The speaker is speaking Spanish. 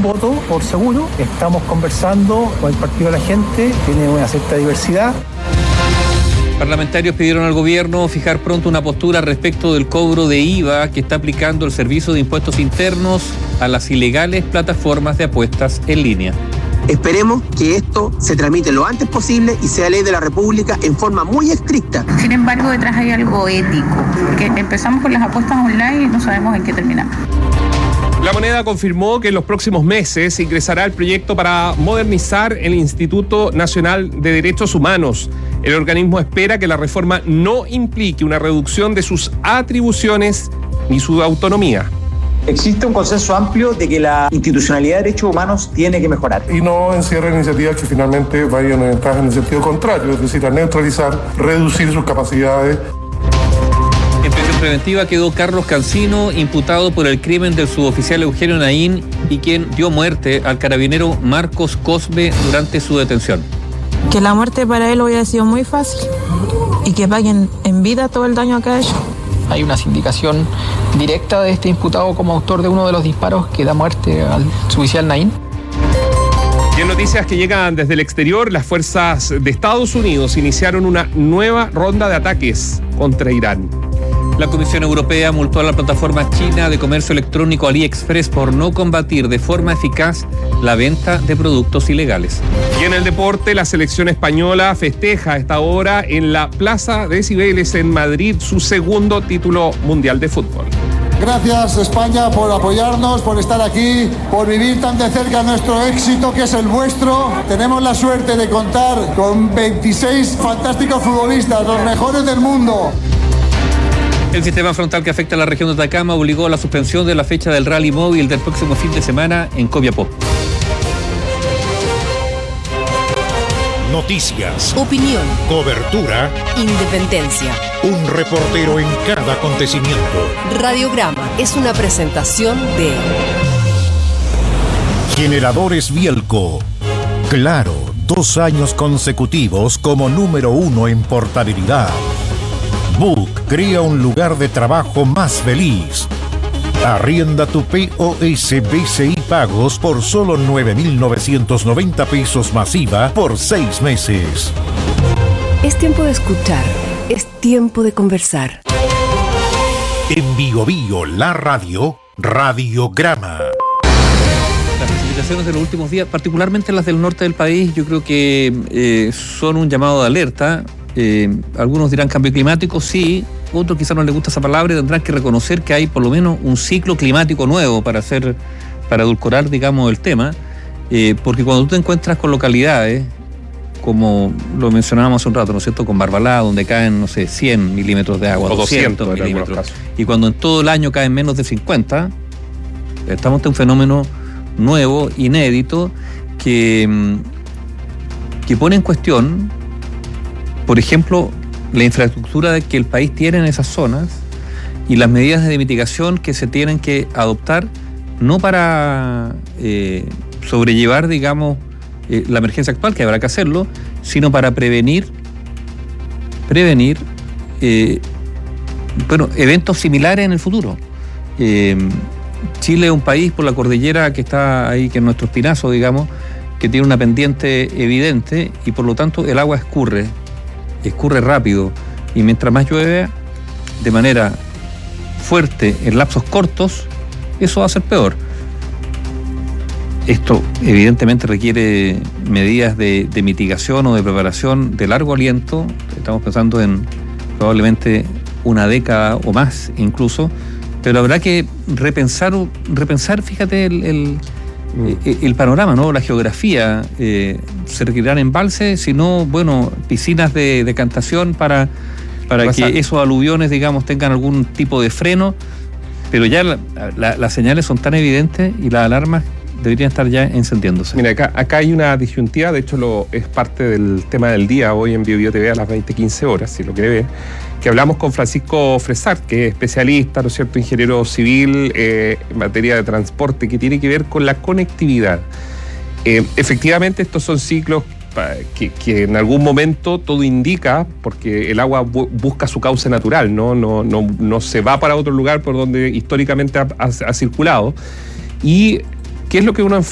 voto por seguro. Estamos conversando con el Partido de la Gente, tiene una cierta diversidad. Parlamentarios pidieron al gobierno fijar pronto una postura respecto del cobro de IVA que está aplicando el Servicio de Impuestos Internos a las ilegales plataformas de apuestas en línea. Esperemos que esto se tramite lo antes posible y sea ley de la República en forma muy estricta. Sin embargo, detrás hay algo ético, porque empezamos con las apuestas online y no sabemos en qué terminamos. La Moneda confirmó que en los próximos meses ingresará el proyecto para modernizar el Instituto Nacional de Derechos Humanos. El organismo espera que la reforma no implique una reducción de sus atribuciones ni su autonomía. Existe un consenso amplio de que la institucionalidad de derechos humanos tiene que mejorar. Y no encierra iniciativas que finalmente vayan orientadas en el sentido contrario, es decir, a neutralizar, reducir sus capacidades. En prisión preventiva quedó Carlos Cancino, imputado por el crimen del suboficial Eugenio Naín y quien dio muerte al carabinero Marcos Cosme durante su detención. Que la muerte para él hubiera sido muy fácil y que paguen en vida todo el daño que ha hecho. Hay una sindicación directa de este imputado como autor de uno de los disparos que da muerte al suboficial Naín. Y en noticias que llegan desde el exterior, las fuerzas de Estados Unidos iniciaron una nueva ronda de ataques contra Irán. La Comisión Europea multó a la plataforma china de comercio electrónico AliExpress por no combatir de forma eficaz la venta de productos ilegales. Y en el deporte, la selección española festeja a esta hora en la Plaza de Cibeles en Madrid su segundo título mundial de fútbol. Gracias España por apoyarnos, por estar aquí, por vivir tan de cerca nuestro éxito que es el vuestro. Tenemos la suerte de contar con 26 fantásticos futbolistas, los mejores del mundo. El sistema frontal que afecta a la región de Atacama obligó a la suspensión de la fecha del rally móvil del próximo fin de semana en Copiapó. Noticias, opinión, cobertura, independencia. Un reportero en cada acontecimiento. Radiograma es una presentación de Generadores Bielco. Claro, 2 años consecutivos como número 1 en portabilidad. Book crea un lugar de trabajo más feliz. Arrienda tu POS BCI Pagos por solo 9.990 pesos masiva por 6 meses. Es tiempo de escuchar, es tiempo de conversar. En Bio Bio, la radio, Radiograma. Las precipitaciones de los últimos días, particularmente las del norte del país, yo creo que son un llamado de alerta. Algunos dirán cambio climático, sí, otros quizás no les gusta esa palabra y tendrán que reconocer que hay por lo menos un ciclo climático nuevo para edulcorar, digamos, el tema, porque cuando tú te encuentras con localidades, como lo mencionábamos hace un rato, ¿no es cierto?, con Barbalá, donde caen, no sé, 100 milímetros de agua, o 200 milímetros, y cuando en todo el año caen menos de 50, estamos ante un fenómeno nuevo, inédito, que pone en cuestión, por ejemplo, la infraestructura que el país tiene en esas zonas y las medidas de mitigación que se tienen que adoptar, no para sobrellevar, digamos, la emergencia actual, que habrá que hacerlo, sino para prevenir eventos similares en el futuro. Chile es un país por la cordillera que está ahí, que es nuestro espinazo, digamos, que tiene una pendiente evidente y por lo tanto el agua escurre rápido y mientras más llueve de manera fuerte en lapsos cortos, eso va a ser peor. Esto evidentemente requiere medidas de mitigación o de preparación de largo aliento. Estamos pensando en probablemente una década o más incluso, pero habrá que repensar, fíjate, el panorama, ¿no? La geografía. Se requerirán embalses, sino, bueno, piscinas de decantación para que esos aluviones, digamos, tengan algún tipo de freno, pero ya las señales son tan evidentes y las alarmas deberían estar ya encendiéndose. Mira, acá hay una disyuntiva, de hecho es parte del tema del día hoy en Bio Bio TV a las 20:15 horas, si lo quiere ver, que hablamos con Francisco Fresart, que es especialista, ¿no es cierto?, ingeniero civil en materia de transporte, que tiene que ver con la conectividad. Efectivamente, estos son ciclos que en algún momento todo indica, porque el agua busca su cauce natural, no se va para otro lugar por donde históricamente ha circulado. ¿Y qué es lo que uno